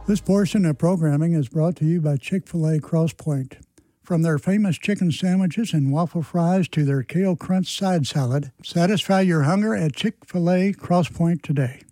This portion of programming is brought to you by Chick-fil-A Cross Point. From their famous chicken sandwiches and waffle fries to their kale crunch side salad, satisfy your hunger at Chick-fil-A Cross Point today.